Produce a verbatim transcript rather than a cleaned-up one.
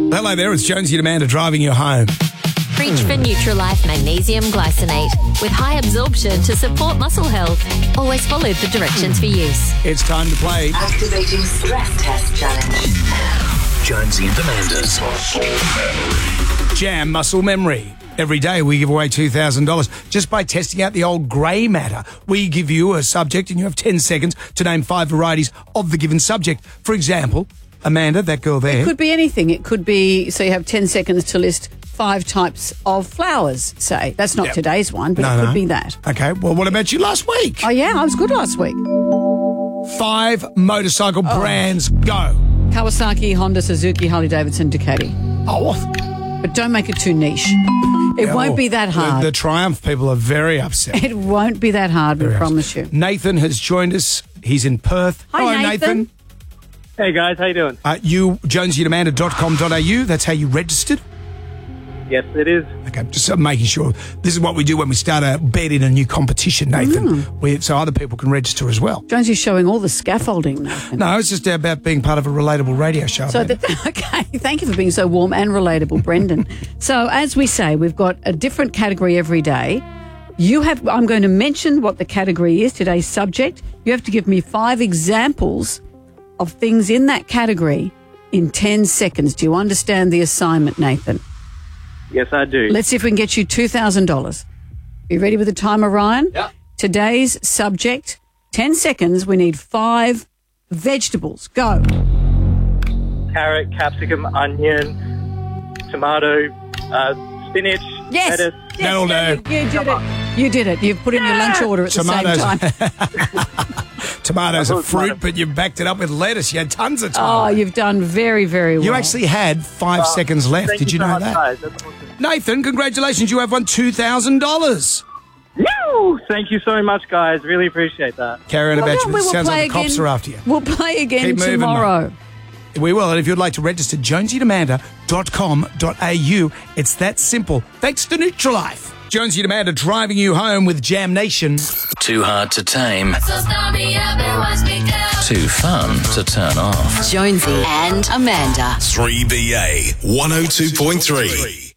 Hello there, it's Jonesy and Amanda driving you home. Reach for Nutralife Magnesium Glycinate with high absorption to support muscle health. Always follow the directions for use. It's time to play Activating stress test challenge. Jonesy and Amanda's Jam Muscle Memory. Every day we give away two thousand dollars just by testing out the old grey matter. We give you a subject and you have ten seconds to name five varieties of the given subject. For example, Amanda, that girl there. It could be anything. It could be, so you have ten seconds to list five types of flowers, say. That's not Yep. today's one, but No, it could no. be that. Okay, well, what about you last week? Oh, yeah, I was good last week. Five motorcycle Oh. brands, go. Kawasaki, Honda, Suzuki, Harley-Davidson, Ducati. Oh, But don't make it too niche. It yeah, won't well, be that the- hard. The, Triumph people are very upset. It won't be that hard, we Very promise upset. you. Nathan has joined us. He's in Perth. Hi, Hello, Nathan. Hey guys, how you doing? Uh, you, jonesy and amanda dot com dot a u, that's how you registered? Yes, it is. Okay, just uh, making sure. This is what we do when we start a bet in a new competition, Nathan. Mm. We, so other people can register as well. Jonesy's showing all the scaffolding, Nathan. No, it's just about being part of a relatable radio show. So, Amanda. that, okay, thank you for being so warm and relatable, Brendan. So, as we say, we've got a different category every day. You have, I'm going to mention what the category is, today's subject. You have to give me five examples of things in that category in ten seconds. Do you understand the assignment, Nathan? Yes, I do. Let's see if we can get you two thousand dollars. Are you ready with the timer, Ryan? Yeah. Today's subject, ten seconds. We need five vegetables. Go. Carrot, capsicum, onion, tomato, uh, spinach, Yes. lettuce. yes That'll you, do. you did it. You did it. You've put in your lunch order at Tomatoes. the same time. Tomatoes I are thought fruit, tomato- but you backed it up with lettuce. You had tons of Oh, time. you've done very, very well. you actually had five seconds left. Thank Did you so know much, that? Guys. That's awesome. Nathan, congratulations. You have won two thousand dollars. Woo! Thank you so much, guys. Really appreciate that. Carry on Well, about no, you. we It will sounds play like the cops again. are after you. We'll play again Keep moving, tomorrow. We will. And if you'd like to register, jonesy and amanda dot com dot a u. It's that simple. Thanks to Nutralife. Jonesy and Amanda driving you home with Jam Nation. too hard to tame, So start me up and watch me go. too fun to turn off. Jonesy and Amanda. three B A one oh two point three.